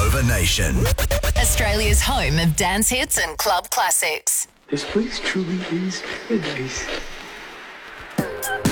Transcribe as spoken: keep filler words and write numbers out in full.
Mover Nation. Australia's home of dance hits and club classics. This place truly is paradise.